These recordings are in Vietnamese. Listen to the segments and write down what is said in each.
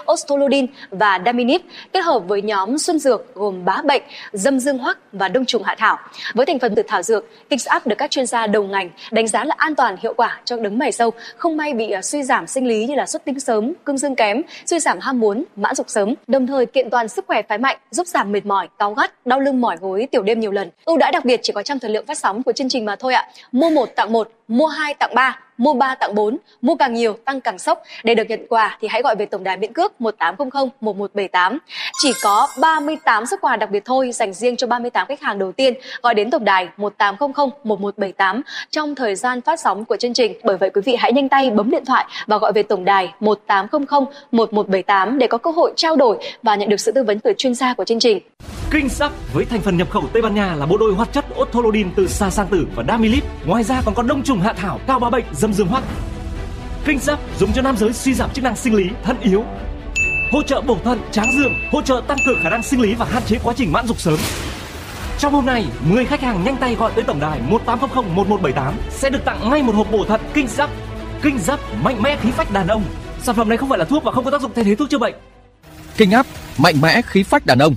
Ostrolodin và Daminip kết hợp với nhóm xuân dược gồm bá bệnh, dâm dương hoắc và đông trùng hạ thảo. Với thành phần từ thảo dược, Kings Up được các chuyên gia đầu ngành đánh giá là an toàn, hiệu quả cho đấng mày râu, không may bị suy giảm sinh lý như là xuất tinh sớm, cương dương kém, suy giảm ham muốn, mãn dục sớm. Đồng thời kiện toàn sức khỏe phái mạnh, giúp giảm mệt mỏi, cáu gắt, đau lưng, mỏi gối, tiểu đêm nhiều lần. Ưu đãi đặc biệt chỉ có trong thời lượng phát sóng của chương trình mà thôi ạ. Mua 1 tặng 1, mua 2 tặng 3, mua 3 tặng 4, mua càng nhiều tăng càng sốc. Để được nhận quà thì hãy gọi về tổng đài miễn cước 1800 1178. Chỉ có 38 suất quà đặc biệt thôi dành riêng cho 38 khách hàng đầu tiên gọi đến tổng đài 1800 1178 trong thời gian phát sóng của chương trình. Bởi vậy quý vị hãy nhanh tay bấm điện thoại và gọi về tổng đài 1800 1178 để có cơ hội trao đổi và nhận được sự tư vấn từ chuyên gia của chương trình. Kings Up với thành phần nhập khẩu Tây Ban Nha là bộ đôi hoạt chất Ostrolodin từ sa sang tử và Daminip. Ngoài ra còn có đông trùng hạ thảo, cao bá bệnh, dâm dương hoắc. Kings Up dùng cho nam giới suy giảm chức năng sinh lý, thận yếu, hỗ trợ bổ thận, tráng dương, hỗ trợ tăng cường khả năng sinh lý và hạn chế quá trình mãn dục sớm. Trong hôm nay, 10 khách hàng nhanh tay gọi tới tổng đài 1800 1178 sẽ được tặng ngay một hộp bổ thận Kings Up. Kings Up mạnh mẽ khí phách đàn ông. Sản phẩm này không phải là thuốc và không có tác dụng thay thế thuốc chữa bệnh. King Up mạnh mẽ khí phách đàn ông.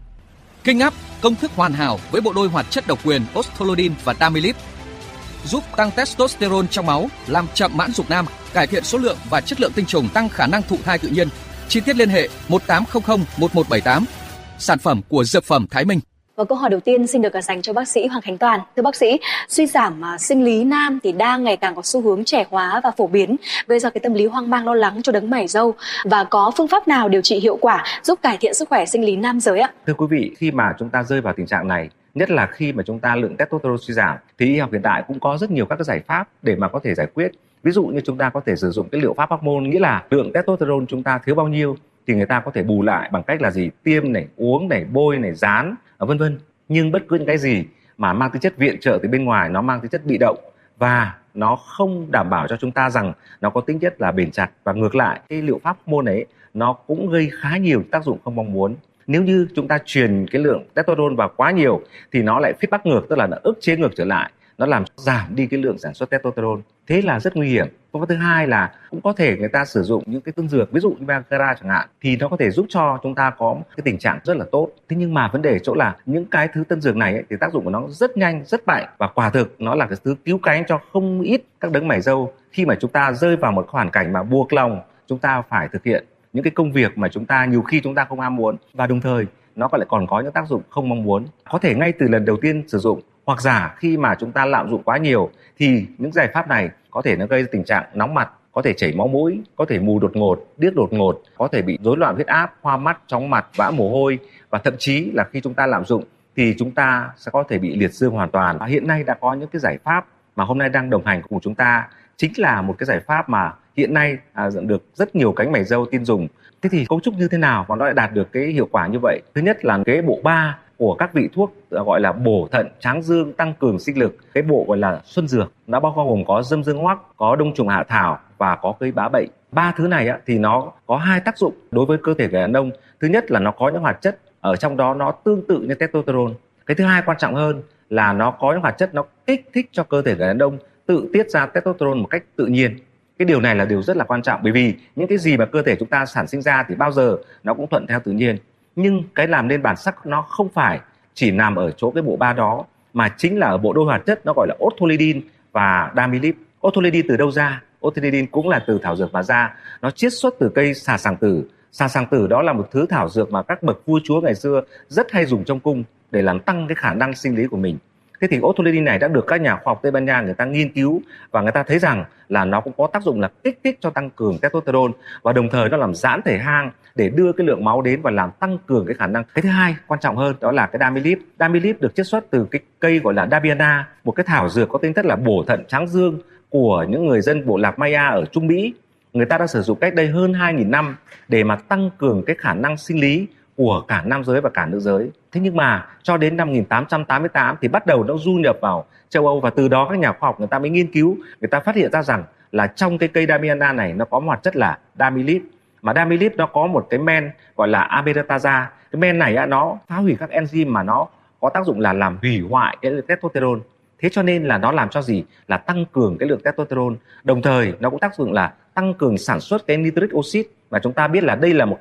King Up công thức hoàn hảo với bộ đôi hoạt chất độc quyền Ostrolodin và Daminip, giúp tăng testosterone trong máu, làm chậm mãn dục nam, cải thiện số lượng và chất lượng tinh trùng, tăng khả năng thụ thai tự nhiên. Chi tiết liên hệ 1800 1178. Sản phẩm của Dược phẩm Thái Minh. Và câu hỏi đầu tiên xin được dành cho bác sĩ Hoàng Khánh Toàn. Thưa bác sĩ, suy giảm sinh lý nam thì đang ngày càng có xu hướng trẻ hóa và phổ biến, gây ra cái tâm lý hoang mang lo lắng cho đấng mày râu, và có phương pháp nào điều trị hiệu quả giúp cải thiện sức khỏe sinh lý nam giới ạ? Thưa quý vị, khi mà chúng ta rơi vào tình trạng này, nhất là khi mà chúng ta lượng testosterone suy giảm, thì y học hiện đại cũng có rất nhiều các cái giải pháp để mà có thể giải quyết. Ví dụ như chúng ta có thể sử dụng cái liệu pháp hormone, nghĩa là lượng testosterone chúng ta thiếu bao nhiêu thì người ta có thể bù lại bằng cách là gì? Tiêm này, uống này, bôi này, dán, vân vân. Nhưng bất cứ những cái gì mà mang tính chất viện trợ từ bên ngoài, nó mang tính chất bị động và nó không đảm bảo cho chúng ta rằng nó có tính chất là bền chặt. Và ngược lại, cái liệu pháp hormone ấy nó cũng gây khá nhiều tác dụng không mong muốn. Nếu như chúng ta truyền cái lượng testosterone vào quá nhiều thì nó lại feedback ngược, tức là nó ức chế ngược trở lại, nó làm giảm đi cái lượng sản xuất testosterone. Thế là rất nguy hiểm. Và thứ hai là cũng có thể người ta sử dụng những cái tân dược, ví dụ như Viagra chẳng hạn, thì nó có thể giúp cho chúng ta có cái tình trạng rất là tốt. Thế nhưng mà vấn đề chỗ là những cái thứ tân dược này ấy, thì tác dụng của nó rất nhanh, rất mạnh, và quả thực nó là cái thứ cứu cánh cho không ít các đấng mày râu khi mà chúng ta rơi vào một hoàn cảnh mà buộc lòng chúng ta phải thực hiện những cái công việc mà chúng ta nhiều khi chúng ta không ham muốn, và đồng thời nó lại còn có những tác dụng không mong muốn. Có thể ngay từ lần đầu tiên sử dụng, hoặc giả khi mà chúng ta lạm dụng quá nhiều thì những giải pháp này có thể nó gây tình trạng nóng mặt, có thể chảy máu mũi, có thể mù đột ngột, điếc đột ngột, có thể bị rối loạn huyết áp, hoa mắt, chóng mặt, vã mồ hôi, và thậm chí là khi chúng ta lạm dụng thì chúng ta sẽ có thể bị liệt dương hoàn toàn. Và hiện nay đã có những cái giải pháp mà hôm nay đang đồng hành cùng chúng ta, chính là một cái giải pháp mà hiện nay được rất nhiều cánh mày râu tin dùng. Thế thì cấu trúc như thế nào mà nó lại đạt được cái hiệu quả như vậy? Thứ nhất là cái bộ ba của các vị thuốc gọi là bổ thận, tráng dương, tăng cường sinh lực. Cái bộ gọi là xuân dược, nó bao gồm có dâm dương hoắc, có đông trùng hạ thảo và có cây bá bệnh. Ba thứ này thì nó có hai tác dụng đối với cơ thể người đàn ông. Thứ nhất là nó có những hoạt chất ở trong đó nó tương tự như testosterone. Cái thứ hai quan trọng hơn là nó có những hoạt chất nó kích thích cho cơ thể người đàn ông tự tiết ra testosterone một cách tự nhiên. Cái điều này là điều rất là quan trọng, bởi vì những cái gì mà cơ thể chúng ta sản sinh ra thì bao giờ nó cũng thuận theo tự nhiên. Nhưng cái làm nên bản sắc nó không phải chỉ nằm ở chỗ cái bộ ba đó, mà chính là ở bộ đôi hoạt chất nó gọi là Ostrolodin và Daminip. Ostrolodin từ đâu ra? Ostrolodin cũng là từ thảo dược mà ra. Nó chiết xuất từ cây xà sàng tử. Xà sàng tử đó là một thứ thảo dược mà các bậc vua chúa ngày xưa rất hay dùng trong cung để làm tăng cái khả năng sinh lý của mình. Thế thì Ostrolodin này đã được các nhà khoa học Tây Ban Nha người ta nghiên cứu, và người ta thấy rằng là nó cũng có tác dụng là kích thích cho tăng cường testosterone, và đồng thời nó làm giãn thể hang để đưa cái lượng máu đến và làm tăng cường cái khả năng. Cái thứ hai quan trọng hơn đó là cái Daminip. Daminip được chiết xuất từ cái cây gọi là Dabiana, một cái thảo dược có tính chất là bổ thận tráng dương của những người dân bộ lạc Maya ở Trung Mỹ. Người ta đã sử dụng cách đây hơn 2.000 năm để mà tăng cường cái khả năng sinh lý của cả nam giới và cả nữ giới. Thế nhưng mà cho đến năm 1888 thì bắt đầu nó du nhập vào châu Âu, và từ đó các nhà khoa học người ta mới nghiên cứu, người ta phát hiện ra rằng là trong cái cây Dabiana này nó có một hoạt chất là Daminip. Mà Daminip nó có một cái men gọi là amyloidase. Cái men này nó phá hủy các enzyme mà nó có tác dụng là làm hủy hoại cái testosterone. Thế cho nên là nó làm cho gì? Là tăng cường cái lượng testosterone. Đồng thời nó cũng tác dụng là tăng cường sản xuất cái nitric oxide, và chúng ta biết là đây là một